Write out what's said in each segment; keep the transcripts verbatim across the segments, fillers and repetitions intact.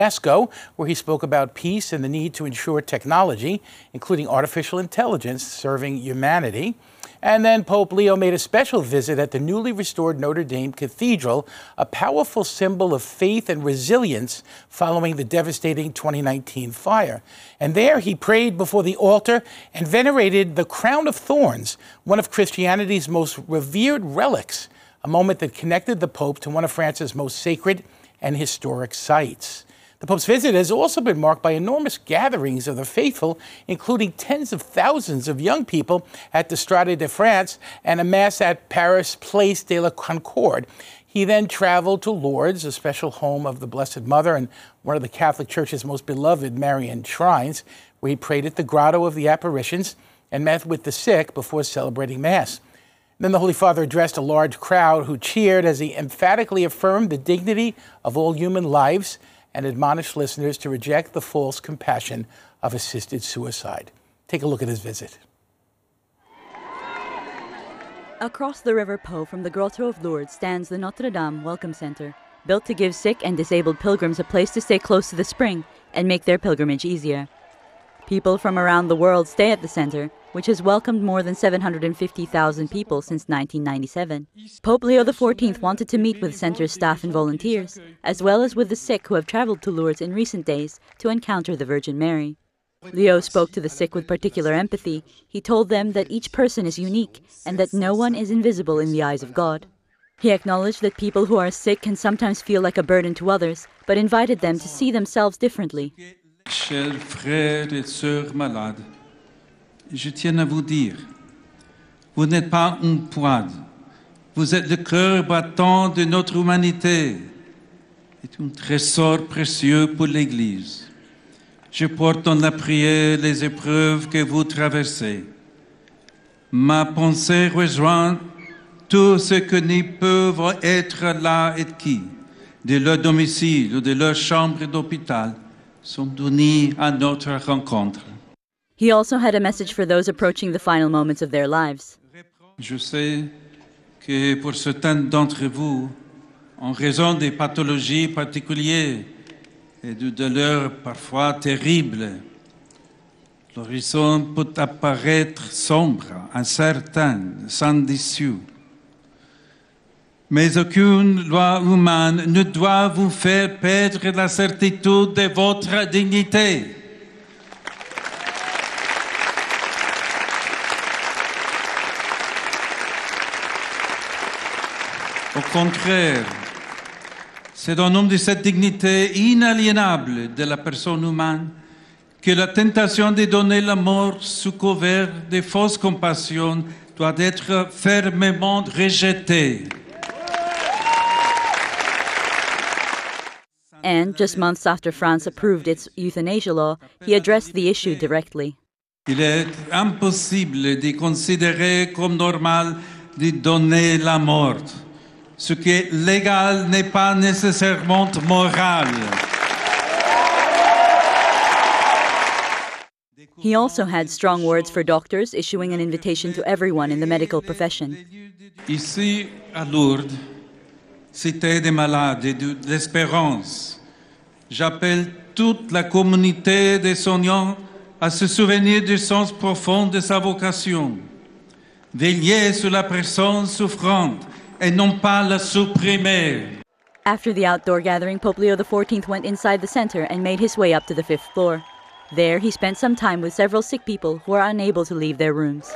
UNESCO, where he spoke about peace and the need to ensure technology, including artificial intelligence, serving humanity. And then Pope Leo made a special visit at the newly restored Notre Dame Cathedral, a powerful symbol of faith and resilience following the devastating twenty nineteen fire. And there he prayed before the altar and venerated the crown of thorns, one of Christianity's most revered relics, a moment that connected the Pope to one of France's most sacred and historic sites. The Pope's visit has also been marked by enormous gatherings of the faithful, including tens of thousands of young people at the Stade de France and a mass at Paris Place de la Concorde. He then traveled to Lourdes, a special home of the Blessed Mother and one of the Catholic Church's most beloved Marian shrines, where he prayed at the Grotto of the Apparitions and met with the sick before celebrating Mass. Then the Holy Father addressed a large crowd who cheered as he emphatically affirmed the dignity of all human lives and admonished listeners to reject the false compassion of assisted suicide. Take a look at his visit. Across the River Po from the Grotto of Lourdes stands the Notre Dame Welcome Center, built to give sick and disabled pilgrims a place to stay close to the spring and make their pilgrimage easier. People from around the world stay at the center, which has welcomed more than seven hundred fifty thousand people since nineteen ninety-seven. Pope Leo the fourteenth wanted to meet with center's staff and volunteers, as well as with the sick who have traveled to Lourdes in recent days to encounter the Virgin Mary. Leo spoke to the sick with particular empathy. He told them that each person is unique and that no one is invisible in the eyes of God. He acknowledged that people who are sick can sometimes feel like a burden to others, but invited them to see themselves differently. Chers frères et sœurs malades, je tiens à vous dire, vous n'êtes pas une poids, vous êtes le cœur battant de notre humanité. C'est un trésor précieux pour l'Église. Je porte dans la prière les épreuves que vous traversez. Ma pensée rejoint tous ceux qui ne peuvent être là et qui, de leur domicile ou de leur chambre d'hôpital, sont unis à notre rencontre. He also had a message for those approaching the final moments of their lives. Je sais que pour certains d'entre vous, en raison des pathologies particulières et de douleurs parfois terribles, l'horizon peut apparaître sombre, incertain, sans issue. Mais aucune loi humaine ne doit vous faire perdre la certitude de votre dignité. Au contraire, c'est au nom de cette dignité inaliénable de la personne humaine que la tentation de donner la mort sous couvert de fausses compassions doit être fermement rejetée. And just months after France approved its euthanasia law, he addressed the issue directly. Il est impossible de considérer comme normal de donner la mort. Ce qui est légal n'est pas nécessairement moral. He also had strong words for doctors, issuing an invitation to everyone in the medical profession. Ici, à Lourdes, cité des malades et de l'espérance, j'appelle toute la communauté des soignants à se souvenir du sens profond de sa vocation. Veiller sur la personne souffrante et non pas la supprimer. After the outdoor gathering, Pope Leo the fourteenth went inside the center and made his way up to the fifth floor. There, he spent some time with several sick people who are unable to leave their rooms.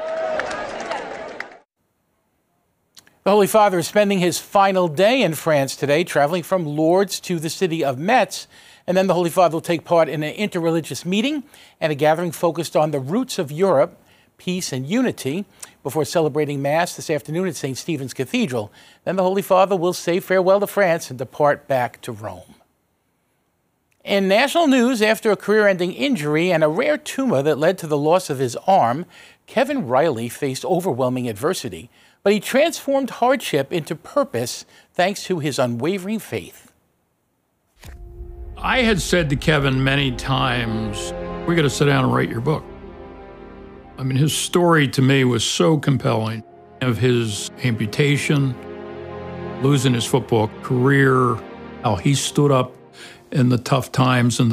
The Holy Father is spending his final day in France today, traveling from Lourdes to the city of Metz. And then the Holy Father will take part in an interreligious meeting and a gathering focused on the roots of Europe, peace and unity, before celebrating Mass this afternoon at Saint Stephen's Cathedral. Then the Holy Father will say farewell to France and depart back to Rome. In national news, after a career-ending injury and a rare tumor that led to the loss of his arm, Kevin Riley faced overwhelming adversity, but he transformed hardship into purpose thanks to his unwavering faith. I had said to Kevin many times, we got to sit down and write your book. I mean, his story to me was so compelling, of his amputation, losing his football career, how he stood up in the tough times and